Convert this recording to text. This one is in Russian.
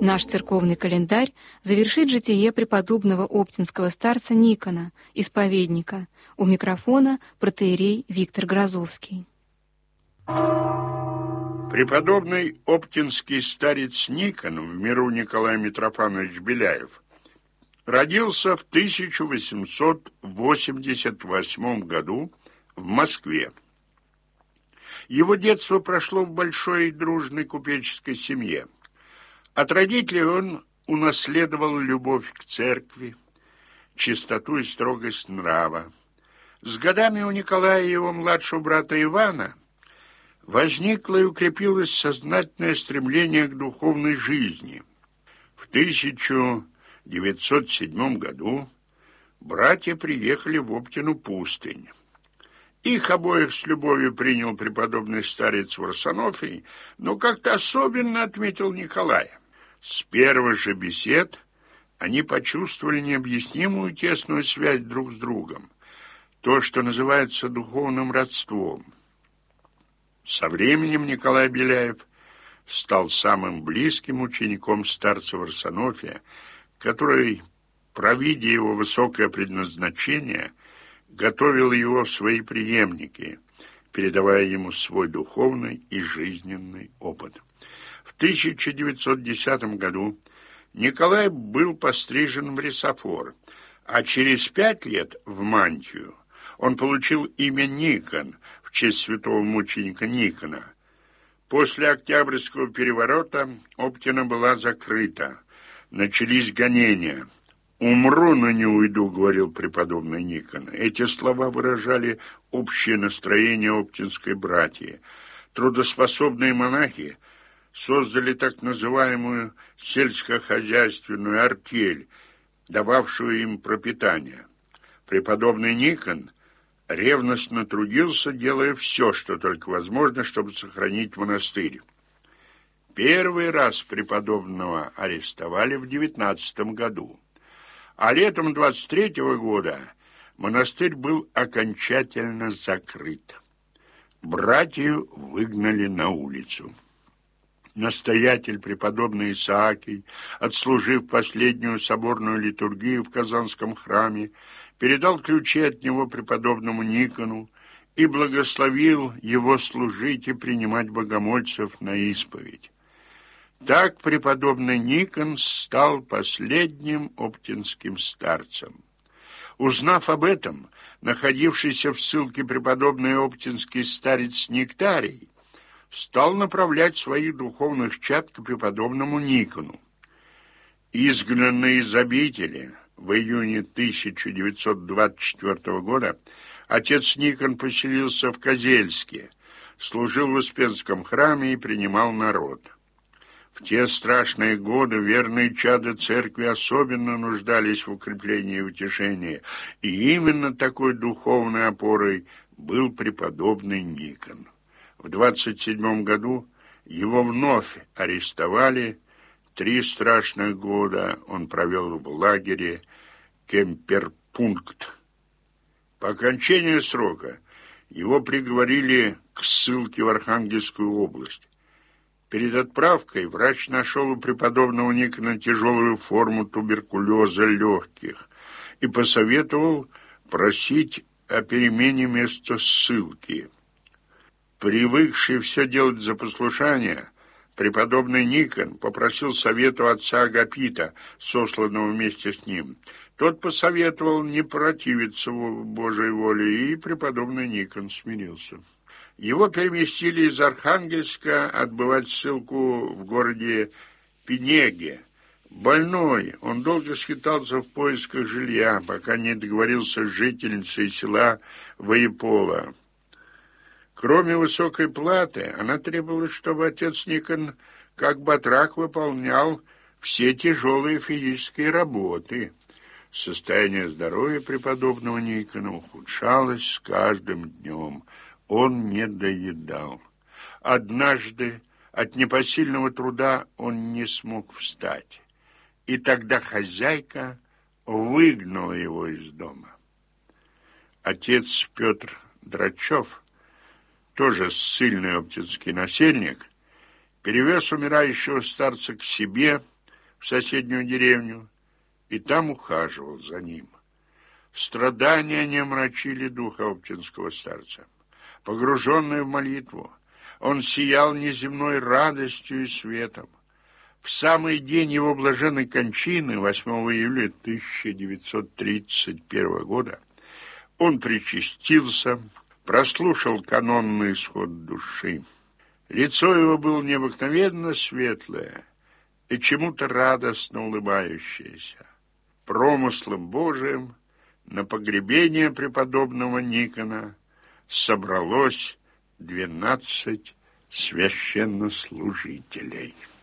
Наш церковный календарь завершит житие преподобного оптинского старца Никона, исповедника. У микрофона протоиерей Виктор Грозовский. Преподобный оптинский старец Никон, в миру Николай Митрофанович Беляев, родился в 1888 году в Москве. Его детство прошло в большой и дружной купеческой семье. От родителей он унаследовал любовь к церкви, чистоту и строгость нрава. С годами у Николая и его младшего брата Ивана возникло и укрепилось сознательное стремление к духовной жизни. В 1907 году братья приехали в Оптину пустынь. Их обоих с любовью принял преподобный старец Варсонофий, но как-то особенно отметил Николая. С первых же бесед они почувствовали необъяснимую тесную связь друг с другом, то, что называется духовным родством. Со временем Николай Беляев стал самым близким учеником старца Варсонофия, который, провидя его высокое предназначение, готовил его в свои преемники, передавая ему свой духовный и жизненный опыт. В 1910 году Николай был пострижен в рисофор, а через 5 лет в мантию. Он получил имя Никон в честь святого мученика Никона. После Октябрьского переворота Оптина была закрыта. Начались гонения. «Умру, но не уйду», — говорил преподобный Никон. Эти слова выражали общее настроение оптинской братьи. Трудоспособные монахи создали так называемую сельскохозяйственную артель, дававшую им пропитание. Преподобный Никон ревностно трудился, делая все, что только возможно, чтобы сохранить монастырь. Первый раз преподобного арестовали в 19 году, а летом 23-го года монастырь был окончательно закрыт. Братью выгнали на улицу. Настоятель, преподобный Исаакий, отслужив последнюю соборную литургию в Казанском храме, передал ключи от него преподобному Никону и благословил его служить и принимать богомольцев на исповедь. Так преподобный Никон стал последним оптинским старцем. Узнав об этом, находившийся в ссылке преподобный оптинский старец Нектарий стал направлять своих духовных чад к преподобному Никону. Изгнанный из обители в июне 1924 года, отец Никон поселился в Козельске, служил в Успенском храме и принимал народ. В те страшные годы верные чады церкви особенно нуждались в укреплении и утешении, и именно такой духовной опорой был преподобный Никон. В 27 году его вновь арестовали. 3 страшных года он провел в лагере Кемперпункт. По окончании срока его приговорили к ссылке в Архангельскую область. Перед отправкой врач нашел у преподобного Никона тяжелую форму туберкулеза легких и посоветовал просить о перемене места ссылки. Привыкший все делать за послушание, преподобный Никон попросил совета отца Агапита, сосланного вместе с ним. Тот посоветовал не противиться Божьей воле, и преподобный Никон смирился. Его переместили из Архангельска отбывать ссылку в городе Пинеге. Больной, он долго скитался в поисках жилья, пока не договорился с жительницей села Воепола. Кроме высокой платы, она требовала, чтобы отец Никон как батрак выполнял все тяжелые физические работы. Состояние здоровья преподобного Никона ухудшалось с каждым днем. Он не доедал. Однажды от непосильного труда он не смог встать, и тогда хозяйка выгнала его из дома. Отец Петр Драчев, тоже ссыльный оптинский насельник, перевез умирающего старца к себе, в соседнюю деревню и там ухаживал за ним. Страдания не омрачили духа оптинского старца. Погруженный в молитву, он сиял неземной радостью и светом. В самый день его блаженной кончины, 8 июля 1931 года, он причастился, прослушал канонный исход души. Лицо его было необыкновенно светлое и чему-то радостно улыбающееся. Промыслом Божиим на погребение преподобного Никона собралось 12 священнослужителей.